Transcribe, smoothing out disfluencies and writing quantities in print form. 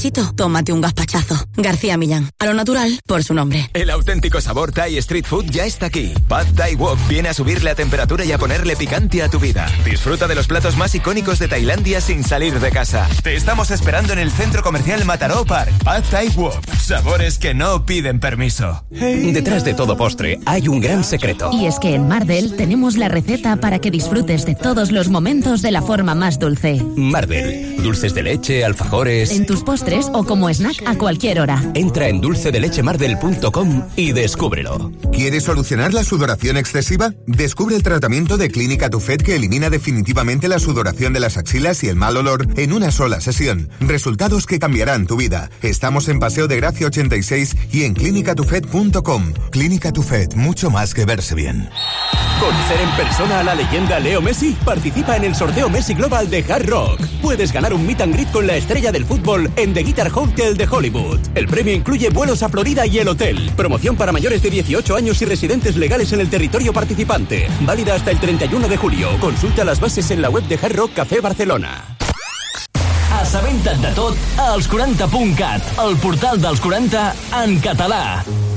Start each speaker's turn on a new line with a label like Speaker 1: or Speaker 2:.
Speaker 1: Chito, tómate un gazpachazo. García Millán, a lo natural, por su nombre.
Speaker 2: El auténtico sabor Thai Street Food ya está aquí. Pad Thai Wok viene a subir la temperatura y a ponerle picante a tu vida. Disfruta de los platos más icónicos de Tailandia sin salir de casa. Te estamos esperando en el centro comercial Mataró Park. Pad Thai Wok, sabores que no piden permiso.
Speaker 3: Detrás de todo postre hay un gran secreto.
Speaker 4: Y es que en Mardel tenemos la receta para que disfrutes de todos los momentos de la forma más dulce.
Speaker 3: Mardel, dulces de leche, alfajores...
Speaker 4: En tus postres o como snack a cualquier hora.
Speaker 3: Entra en dulcedelecemardel.com y descúbrelo.
Speaker 5: ¿Quieres solucionar la sudoración excesiva? Descubre el tratamiento de Clínica Tufet que elimina definitivamente la sudoración de las axilas y el mal olor en una sola sesión. Resultados que cambiarán tu vida. Estamos en Paseo de Gracia 86 y en clinicatufet.com. Clínica Tufet, mucho más que verse bien.
Speaker 3: ¿Conocer en persona a la leyenda Leo Messi? Participa en el sorteo Messi Global de Hard Rock. Puedes ganar un meet and greet con la estrella del fútbol en The Guitar Hotel de Hollywood. El premio incluye vuelos a Florida y el hotel. Promoción para mayores de 18 años y residentes legales en el territorio participante. Válida hasta el 31 de julio. Consulta las bases en la web de Hard Rock Café Barcelona.
Speaker 6: Assabenta't de tot als 40.cat, el portal dels 40 en català.